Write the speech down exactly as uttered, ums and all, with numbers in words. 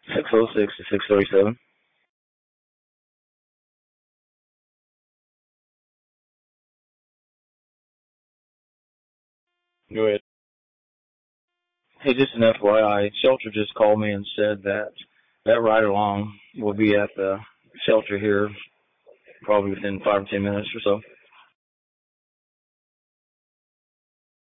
six oh six to six thirty-seven. Go ahead. Hey, just an F Y I, Shelter just called me and said that that ride along will be at the shelter here probably within five or ten minutes or so.